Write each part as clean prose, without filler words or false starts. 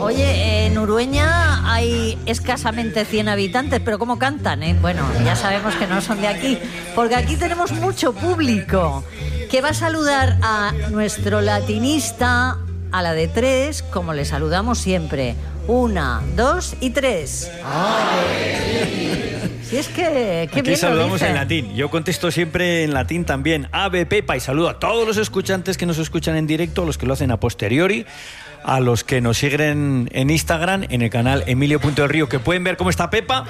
Oye, en Urueña hay escasamente 100 habitantes, pero ¿cómo cantan, eh? Bueno, ya sabemos que no son de aquí, porque aquí tenemos mucho público que va a saludar a nuestro latinista a la de 3, como le saludamos siempre. 1, 2 y 3. Si es que qué aquí bien saludamos lo en dice. latín. Yo contesto siempre en latín también. Ave Pepa, y saludo a todos los escuchantes que nos escuchan en directo, a los que lo hacen a posteriori, a los que nos siguen en Instagram, en el canal Emilio.elrío, que pueden ver cómo está Pepa.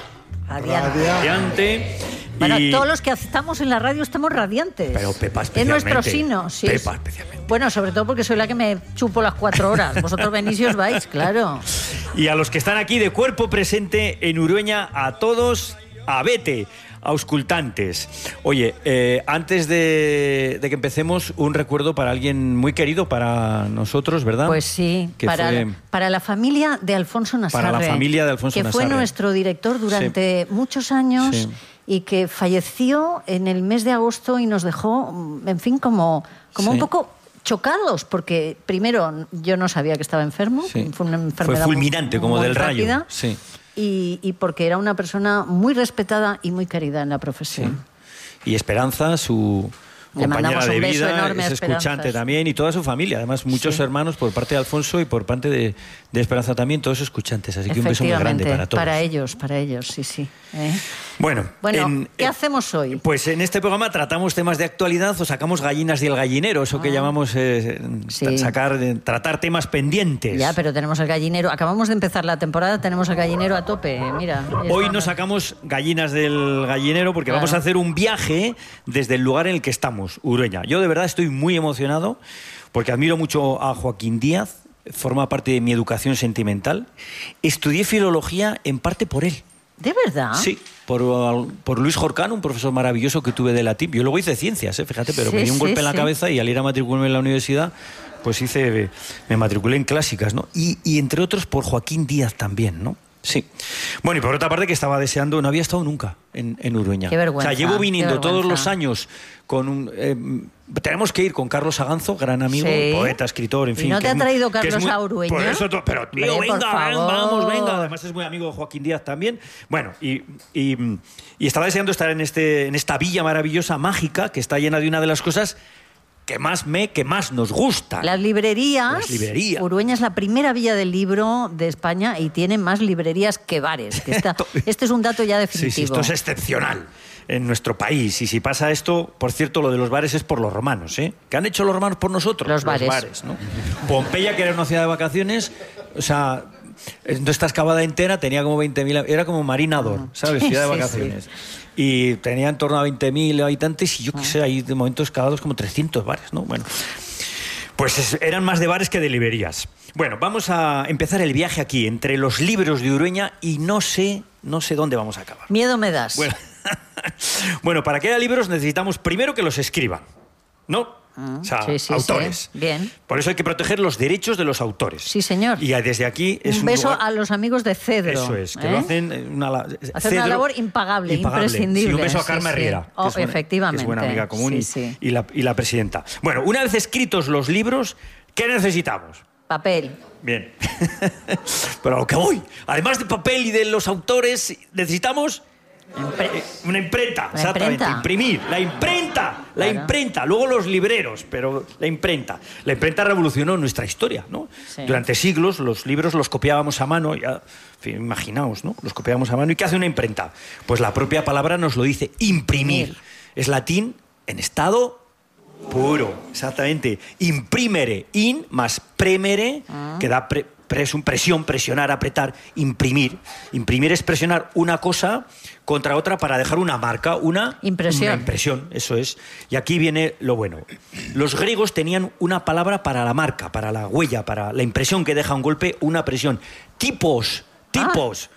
Radiante. Bueno, Y- todos los que estamos en la radio estamos radiantes. Pero Pepa es especialmente. nuestro signo, sí. Pepa especialmente. Bueno, sobre todo porque soy la que me chupo las 4 horas. Vosotros venís y os vais, claro. Y a los que están aquí de cuerpo presente en Urueña, a todos, a vete, auscultantes. Oye, antes de que empecemos, un recuerdo para alguien muy querido para nosotros, ¿verdad? Pues sí, Que fue- para la familia de Alfonso Nassarre. Para la familia de Alfonso que fue Nassarre. nuestro director durante muchos años. Sí. Y que falleció en el mes de agosto y nos dejó, en fin, como Sí. un poco chocados, porque primero yo no sabía que estaba enfermo, Sí. fue una enfermedad Fue fulminante, como muy del rayo. rápida, Sí. y porque era una persona muy respetada y muy querida en la profesión. Y Esperanza, su Le compañera mandamos un de beso vida, enorme a es Esperanza. escuchante también, y toda su familia. Además, muchos Sí. hermanos por parte de Alfonso y por parte de Esperanza también, todos escuchantes. Así que un beso muy grande para todos. Para ellos, sí, sí. ¿eh? Bueno, ¿Qué hacemos hoy? Pues en este programa tratamos temas de actualidad o sacamos gallinas del gallinero, eso que llamamos Sí. tratar temas pendientes. Ya, pero tenemos el gallinero. Acabamos de empezar la temporada, tenemos el gallinero a tope. Mira. ahí Hoy estamos. nos sacamos gallinas del gallinero porque Claro. vamos a hacer un viaje desde el lugar en el que estamos, Urueña. Yo de verdad estoy muy emocionado porque admiro mucho a Joaquín Díaz, forma parte de mi educación sentimental. Estudié filología en parte por él. ¿De verdad? Sí, por Luis Jorcán, un profesor maravilloso que tuve de latín. Yo luego hice ciencias, fíjate, pero Sí, me dio un golpe sí, en la sí. cabeza y al ir a matricularme en la universidad, pues me matriculé en clásicas, ¿no? Y entre otros por Joaquín Díaz también, ¿no? Sí. Bueno, y por otra parte que estaba deseando, no había estado nunca en Urueña. Qué vergüenza, O sea, llevo viniendo qué todos vergüenza. los años con un... tenemos que ir con Carlos Aganzo, gran amigo, Sí. poeta, escritor, en ¿Y fin. no que te es ha muy- traído que es Carlos muy- a Urueña? Por eso, pero tío, Hombre, por venga, favor. vamos, venga. Además es muy amigo de Joaquín Díaz también. Bueno, y estaba deseando estar en esta villa maravillosa, mágica, que está llena de una de las cosas que más nos gustan. Las librerías. Las librerías. Urueña es la primera villa del libro de España y tiene más librerías que bares. Que este es un dato ya Sí, definitivo. sí, esto es excepcional en nuestro país. Y si pasa esto, por cierto, lo de los bares es por los romanos, ¿eh? ¿Qué han hecho los romanos por nosotros? Los bares. ¿no? Pompeya, que era una ciudad de vacaciones, o sea, no está excavada entera, tenía como 20.000... Era como Marinador, ¿sabes? Ciudad de Sí, vacaciones. Y tenía en torno a 20.000 habitantes y yo qué sé, ahí de momento excavados como 300 bares, ¿no? Bueno, pues eran más de bares que de librerías. Bueno, vamos a empezar el viaje aquí, entre los libros de Urueña, y no sé dónde vamos a acabar. Miedo me das. Bueno, bueno, para que haya libros necesitamos primero que los escriban, ¿no? O sea, sí, sí, autores. sí. Bien. Por eso hay que proteger los derechos de los autores. Sí, señor. Y desde aquí es un beso lugar- a los amigos de Cedro. Eso es, que ¿eh? lo hacen Hacen una labor impagable, imprescindible. Sí, un beso a Sí, Carmen sí. Riera, Oh, que es buena- efectivamente. que es buena amiga común Sí, sí. y la presidenta. Bueno, una vez escritos los libros, ¿qué necesitamos? Papel. Bien. Pero a lo que voy, además de papel y de los autores, necesitamos una imprenta, Una exactamente, imprenta. imprimir, la imprenta, Claro. luego los libreros, pero la imprenta revolucionó nuestra historia, ¿no? Sí. Durante siglos los libros los copiábamos a mano, ya, en fin, imaginaos, ¿no? Los copiábamos a mano. ¿Y qué hace una imprenta? Pues la propia palabra nos lo dice, imprimir. Es latín en estado puro, exactamente. Imprimere, in más premere, que da presión, presionar, apretar, imprimir. Imprimir es presionar una cosa contra otra para dejar una marca, una impresión, eso es. Y aquí viene lo bueno. Los griegos tenían una palabra para la marca, para la huella, para la impresión que deja un golpe, una presión. Tipos.